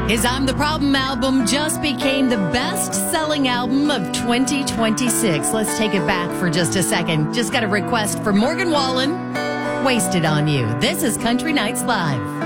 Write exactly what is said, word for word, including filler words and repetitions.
His I'm the Problem album just became the best-selling album of twenty twenty-six. Let's take it back for just a second. Just got a request for Morgan Wallen, Wasted on You. This is Country Nights Live.